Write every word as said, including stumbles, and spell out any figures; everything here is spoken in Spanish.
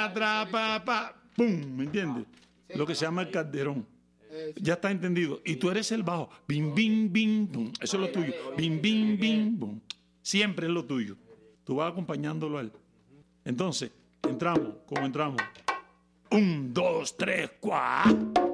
tra, tra, pa, pa, pum, ¿me entiendes? Lo que se llama el calderón. Ya está entendido. Y tú eres el bajo. Bim, bim, bim, bum. Eso es lo tuyo. Bim, bim, bim, bum. Siempre es lo tuyo. Tú vas acompañándolo a él. Entonces, entramos, como entramos. Un, dos, tres, cuatro.